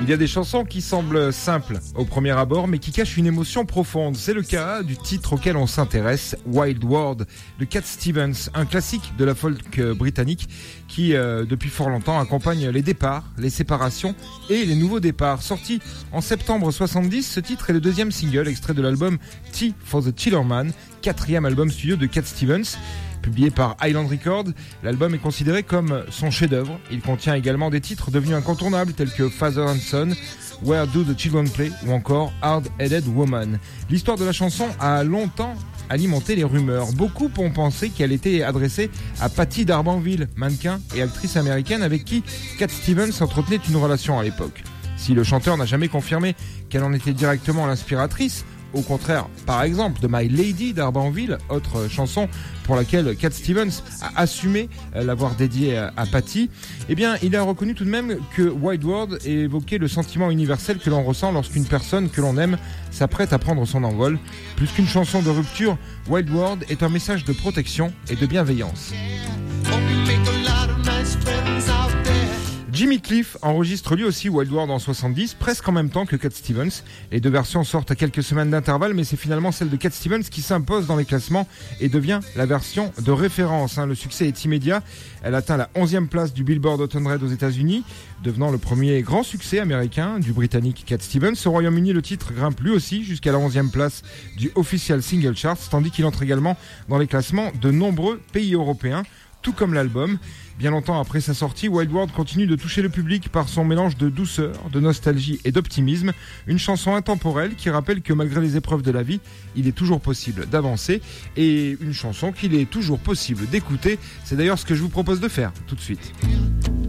Il y a des chansons qui semblent simples au premier abord, mais qui cachent une émotion profonde. C'est le cas du titre auquel on s'intéresse, Wild World, de Cat Stevens, un classique de la folk britannique qui, depuis fort longtemps, accompagne les départs, les séparations et les nouveaux départs. Sorti en septembre 70, ce titre est le deuxième single extrait de l'album Tea for the Tillerman, quatrième album studio de Cat Stevens. Publié par Island Records, l'album est considéré comme son chef-d'œuvre. Il contient également des titres devenus incontournables tels que Father and Son, Where Do the Children Play ou encore Hard Headed Woman. L'histoire de la chanson a longtemps alimenté les rumeurs. Beaucoup ont pensé qu'elle était adressée à Patty d'Arbanville, mannequin et actrice américaine avec qui Cat Stevens entretenait une relation à l'époque. Si le chanteur n'a jamais confirmé qu'elle en était directement l'inspiratrice, au contraire, par exemple, de My Lady d'Arbanville, autre chanson pour laquelle Cat Stevens a assumé l'avoir dédiée à Patty, eh bien, il a reconnu tout de même que Wild World évoquait le sentiment universel que l'on ressent lorsqu'une personne que l'on aime s'apprête à prendre son envol. Plus qu'une chanson de rupture, Wild World est un message de protection et de bienveillance. Jimmy Cliff enregistre lui aussi Wild World en 70, presque en même temps que Cat Stevens. Les deux versions sortent à quelques semaines d'intervalle, mais c'est finalement celle de Cat Stevens qui s'impose dans les classements et devient la version de référence. Le succès est immédiat. Elle atteint la 11e place du Billboard Hot 100 aux États-Unis, devenant le premier grand succès américain du Britannique Cat Stevens. Au Royaume-Uni, le titre grimpe lui aussi jusqu'à la 11e place du Official Single Charts, tandis qu'il entre également dans les classements de nombreux pays européens, tout comme l'album. Bien longtemps après sa sortie, Wild World continue de toucher le public par son mélange de douceur, de nostalgie et d'optimisme. Une chanson intemporelle qui rappelle que malgré les épreuves de la vie, il est toujours possible d'avancer et une chanson qu'il est toujours possible d'écouter. C'est d'ailleurs ce que je vous propose de faire tout de suite.